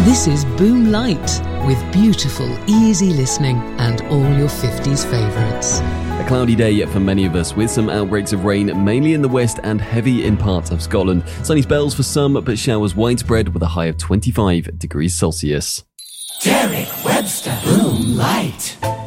This is Boom Light, with beautiful, easy listening and all your 50s favourites. A cloudy day for many of us, with some outbreaks of rain, mainly in the west and heavy in parts of Scotland. Sunny spells for some, but showers widespread with a high of 25 degrees Celsius. Derek Webster, Boom Light.